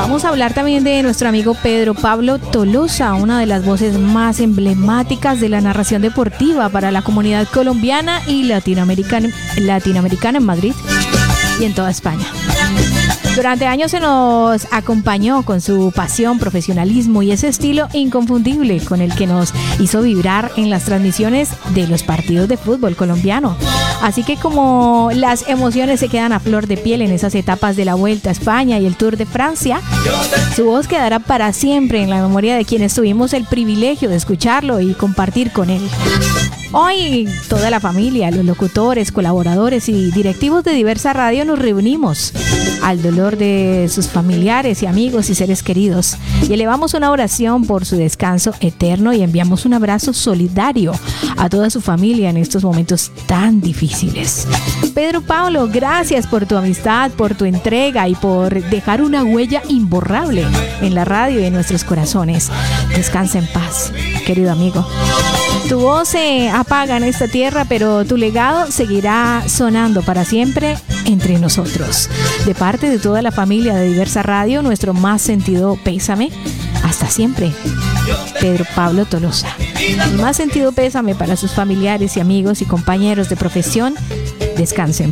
Vamos a hablar también de nuestro amigo Pedro Pablo Tolosa, una de las voces más emblemáticas de la narración deportiva para la comunidad colombiana y latinoamericana en Madrid y en toda España. Durante años se nos acompañó con su pasión, profesionalismo y ese estilo inconfundible con el que nos hizo vibrar en las transmisiones de los partidos de fútbol colombiano. Así que como las emociones se quedan a flor de piel en esas etapas de la Vuelta a España y el Tour de Francia, su voz quedará para siempre en la memoria de quienes tuvimos el privilegio de escucharlo y compartir con él. Hoy toda la familia, los locutores, colaboradores y directivos de Diversa Radio nos reunimos al dolor de sus familiares y amigos y seres queridos y elevamos una oración por su descanso eterno y enviamos un abrazo solidario a toda su familia en estos momentos tan difíciles. Pedro Pablo, gracias por tu amistad, por tu entrega y por dejar una huella imborrable en la radio y en nuestros corazones. Descansa en paz, querido amigo. Tu voz se apaga en esta tierra, pero tu legado seguirá sonando para siempre entre nosotros. De parte de toda la familia de Diversa Radio, nuestro más sentido pésame. Hasta siempre, Pedro Pablo Tolosa. Mi más sentido pésame para sus familiares y amigos y compañeros de profesión. Descansen.